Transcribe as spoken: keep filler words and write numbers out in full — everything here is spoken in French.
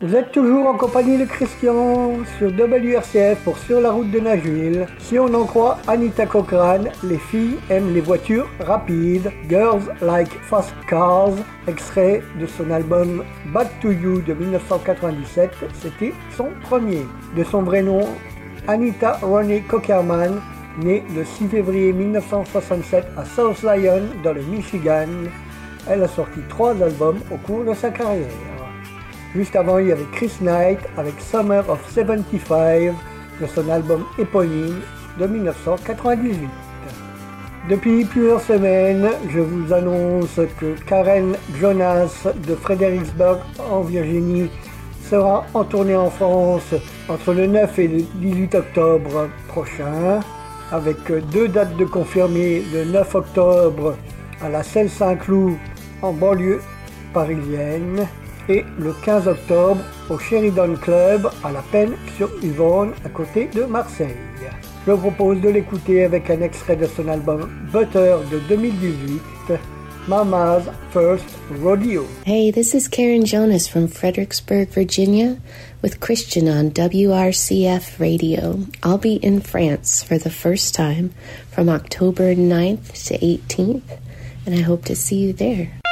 Vous êtes toujours en compagnie de Christian sur W R C F pour Sur la route de Nashville. Si on en croit Anita Cochrane, les filles aiment les voitures rapides. Girls Like Fast Cars, extrait de son album Back to You de dix-neuf cent quatre-vingt-dix-sept, c'était son premier. De son vrai nom, Anita Ronnie Cockerman, née le six février mille neuf cent soixante-sept à South Lyon dans le Michigan. Elle a sorti trois albums au cours de sa carrière. Juste avant, il y avait Chris Knight avec Summer of soixante-quinze de son album éponyme de dix-neuf cent quatre-vingt-dix-huit. Depuis plusieurs semaines, je vous annonce que Karen Jonas de Fredericksburg en Virginie sera en tournée en France entre le neuf et le dix-huit octobre prochain, avec deux dates de confirmées, le neuf octobre à la Selle Saint-Cloud en banlieue parisienne et le quinze octobre au Sheridan Club à La Penne-sur-Yvonne à côté de Marseille. Je vous propose de l'écouter avec un extrait de son album Butter de deux mille dix-huit, Mama's First Rodeo. Hey, this is Karen Jonas from Fredericksburg, Virginia, with Christian on W R C F Radio. I'll be in France for the first time from October ninth to eighteenth, and I hope to see you there.